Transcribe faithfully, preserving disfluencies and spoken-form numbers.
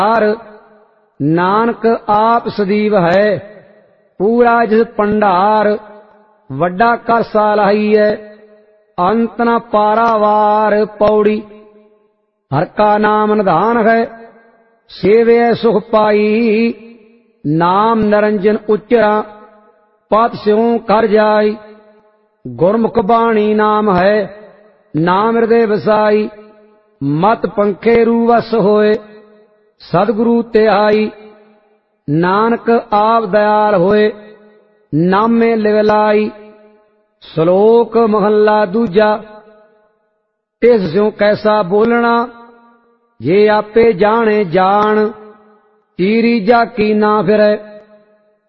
नानक आप सदीव है पूरा जिस पंडार वड्डा कर सालाहिए अंत न पारावार। पौड़ी हर का नाम निधान है सेवे सुख पाई नाम निरंजन उच्चरा पद स्यों कर जाई। गुरमुख बाणी नाम है नाम हृदय वसाई मत पंखे रूवस होए सदगुरु ते आई। नानक आप दयाल होए नामे लिवलाई। श्लोक महला दूजा तिस स्यों कैसा बोलना जे आपे जाने जान तीरी जा की ना फिरै।